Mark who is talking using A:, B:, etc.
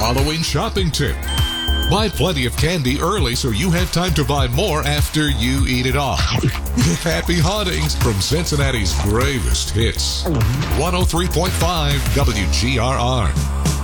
A: Halloween shopping tip. Buy plenty of candy early so you have time to buy more after you eat it all. Happy hauntings from Cincinnati's gravest hits. 103.5 WGRR.